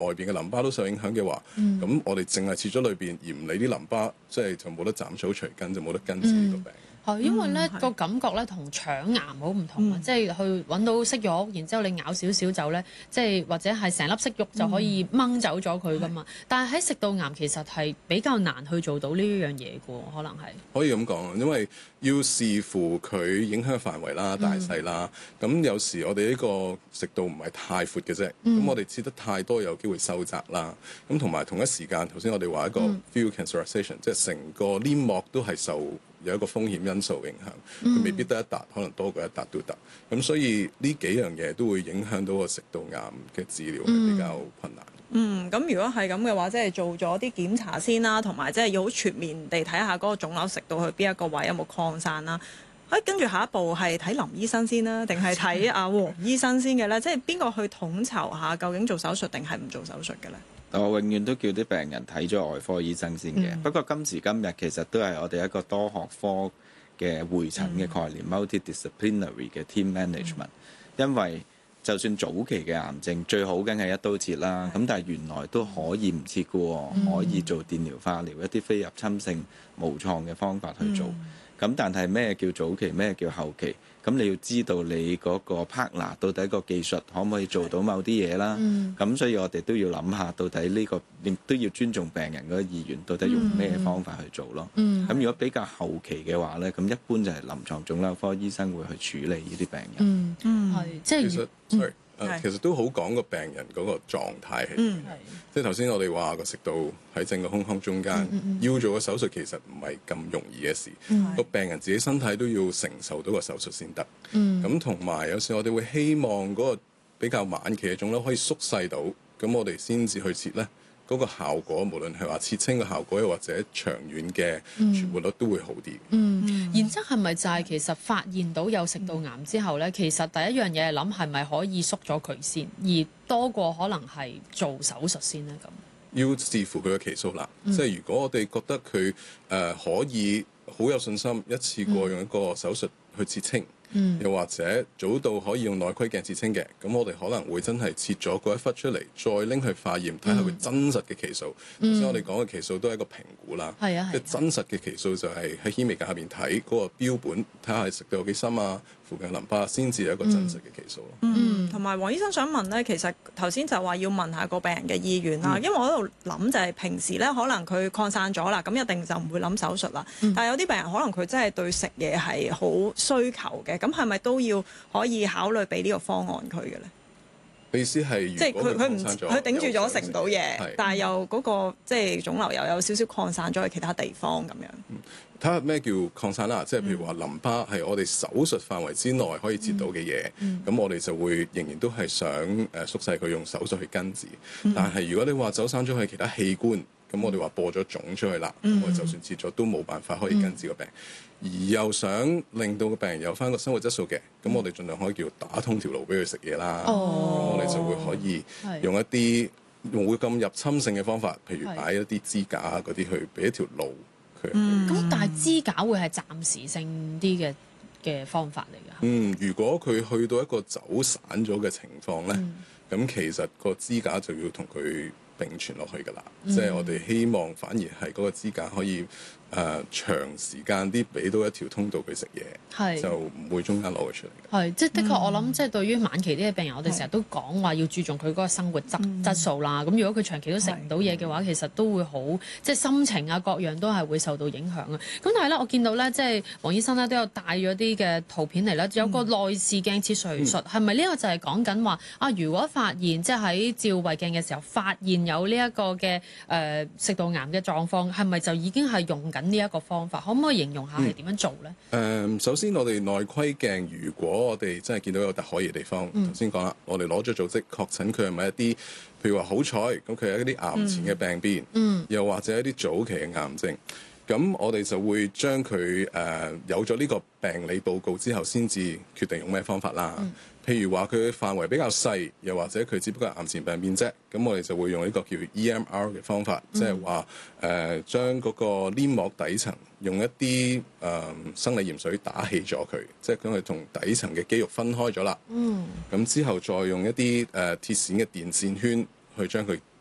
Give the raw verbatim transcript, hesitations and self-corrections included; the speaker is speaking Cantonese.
邊嘅淋巴都受影響嘅話，咁、嗯、我哋淨係切咗裏邊而唔理啲淋巴，即係就冇得斬草除根，就冇得根治呢個病。嗯係，因為咧個、嗯、感覺咧同腸癌好唔同啊！嗯、即係去揾到息肉，然之後你咬少少就咧，即係或者係成粒息肉就可以掹走咗佢噶嘛。嗯、但係喺食道癌其實係比較難去做到呢樣嘢嘅喎，可能係可以咁講，因為要視乎佢影響嘅範圍啦、大細啦。咁、嗯、有時我哋呢個食道唔係太闊嘅啫，咁、嗯、我哋切得太多有機會收窄啦。咁同埋同一時間，頭先我哋話一個 field cancerization，、嗯、即係成個黏膜都係受有一個風險因素影響，佢未必得一笪，可能多過一笪都得。咁所以呢幾樣嘢都會影響到個食道癌嘅治療係比較困難。 嗯，咁如果係咁嘅話，即係做咗啲檢查先啦，同埋即係要好全面地睇下嗰個腫瘤食到去邊一個位，有冇擴散啦。誒，跟住下一步係睇林醫生先啦，定係睇阿黃醫生先嘅咧？即係邊個去統籌下究竟做手術定係唔做手術嘅咧？ 我永遠都叫啲病人睇咗外科醫生先嘅。嗯、不過今時今日其實都係我哋一個多學科嘅會診嘅概念、嗯、multidisciplinary 嘅 team management、嗯。因為就算早期嘅癌症最好梗係一刀切啦，咁、嗯、但係原來都可以唔切嘅喎，嗯、可以做電療、化療一啲非入侵性無創嘅方法去做。咁、嗯、但係咩叫早期，咩叫後期？咁你要知道你嗰個 partner 到底個技術可唔可以做到某啲嘢啦？咁、嗯、所以我哋都要諗下，到底呢、這個亦都要尊重病人嗰個意願，到底用咩方法去做咯？咁、嗯、如果比較後期嘅話咧，咁一般就係臨床腫瘤科醫生會去處理呢啲病人。嗯嗯，係即係其實 sorry。Uh, 其實都好講個病人嗰個狀態係點嘅，即係頭先我哋話個食道喺正個胸腔中間，嗯嗯、要做個手術其實唔係咁容易嘅事，個、嗯、病人自己身體都要承受到個手術先得。咁同埋有時我哋會希望嗰個比較晚期嘅腫瘤可以縮細到，咁我哋先至去切咧。嗰個效果，無論係話切清嘅效果，又或者長遠嘅存活率都會好啲。 嗯，嗯然之後係咪就係其實發現到有食道癌之後咧，嗯、其實第一樣嘢係諗係咪可以縮咗佢先，而多過可能係做手術先咧咁。 要視乎佢嘅期數啦，嗯、即係如果我哋覺得佢誒、呃、可以好有信心一次過用一個手術去切清。嗯、又或者早到可以用內窺鏡切清嘅，咁我哋可能會真係切咗嗰一忽出嚟，再拎去化驗睇下佢真實嘅期數。頭先、嗯、我哋講嘅期數都係一個評估啦，即係、嗯、真實嘅期數就係喺顯微鏡下邊睇嗰個標本，睇下係食到有幾深啊，附近淋巴先至有一個真實嘅期數咯。 嗯，同埋黃醫生想問咧，其實頭先就話要問下個病人嘅意願啦，嗯、因為我喺度諗就係平時咧可能佢擴散咗啦，咁一定就唔會諗手術啦。嗯、但係有啲病人可能佢真係對食嘢係好需求嘅。咁係咪都要可以考慮俾呢個方案佢嘅咧？ 意思係即係佢佢唔佢頂住咗食唔到嘢， 是但係又嗰、那個即係腫瘤又有少少擴散咗去其他地方咁樣。 睇下咩叫擴散啦，即係譬如話淋巴係我哋手術範圍之內可以切到嘅嘢，咁、嗯嗯、我哋就會仍然都係想誒縮細佢用手術去根治。嗯、但係如果你話走散咗去其他器官，咁我哋話播咗腫出去啦，嗯、我哋就算切咗都冇辦法可以根治個病。嗯、而又想令到個病人有翻個生活質素嘅，咁我哋盡量可以叫打通條路俾佢食嘢啦。咁、哦、我哋就會可以用一啲用會咁入侵性嘅方法，譬如擺一啲支架嗰啲去俾一條路佢。咁、 嗯、但係支架會係暫時性啲嘅嘅方法嚟㗎。 嗯，如果佢去到一個走散咗嘅情況咧，咁、嗯、其實個支架就要同佢並存落去㗎啦。嗯、即係我哋希望反而係嗰個支架可以。誒、呃、長時間啲俾到一條通道佢食嘢，是就唔會中間攞佢出嚟嘅。 係，即係的確，我諗即係對於晚期啲嘅病人，我哋成日都講話要注重佢嗰個生活質、嗯、質素啦。咁如果佢長期都食唔到嘢嘅話，是其實都會好，即係心情啊各樣都係會受到影響啊。咁但係咧，我見到咧，即係黃醫生咧都有帶咗啲嘅圖片嚟啦，有個內視鏡切除術，係咪呢個就係講緊話啊？如果發現即係喺照胃鏡嘅時候發現有呢一個嘅誒、呃、食道癌嘅狀況，係咪就已經係用緊呢一個方法？可唔可以形容下係點樣做咧？誒、 嗯呃，首先我哋內窺鏡，如果我哋真係見到有特可疑嘅地方，頭先講啦，我哋攞咗組織確診佢係咪一啲，譬如話好彩咁，佢係一啲癌前嘅病變，嗯、又或者一啲早期嘅癌症，咁我哋就會將佢誒、呃、有咗呢個病理報告之後，先至決定用咩方法啦。嗯譬如話佢嘅範圍比較細，又或者佢只不過係癌前病變啫，咁我哋就會用呢個叫 E M R 嘅方法，即係話誒將嗰個黏膜底層用一啲誒、呃、生理鹽水打氣咗佢，即係將佢同底層嘅肌肉分開咗啦。嗯，咁之後再用一啲誒、呃、鐵線嘅電線圈去將佢